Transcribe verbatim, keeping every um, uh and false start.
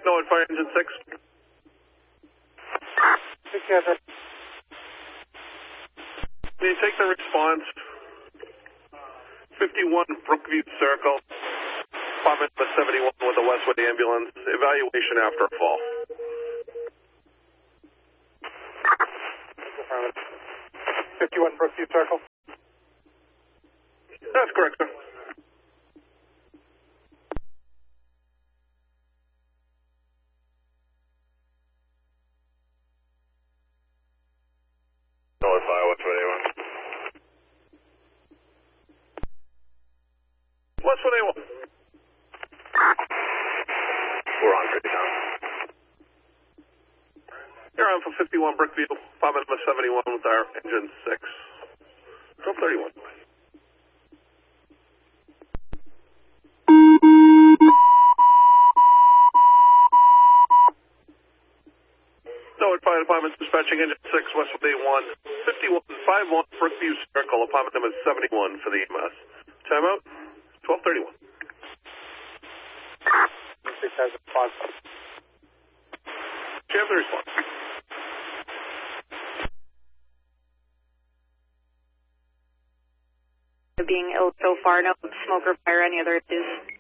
No, at fire engine six. Together. Can you take the response? fifty-one Brookview Circle. Apartment number seventy-one with the Westwood ambulance. Evaluation after a fall. fifty-one Brookview Circle. That's correct, sir. Notify Westwood A one. Westwood A one. We're on pretty now. You're on for fifty-one Brookview, apartment number seventy-one with our engine six. twelve thirty-one. No, at fire department dispatching engine six, Westwood A one, fifty-one fifty-one Brookview Circle, apartment number seventy-one for the E M S. Timeout, twelve thirty-one. six has a five. Do you have the response? Being ill so far, no smoke or fire, any other issues?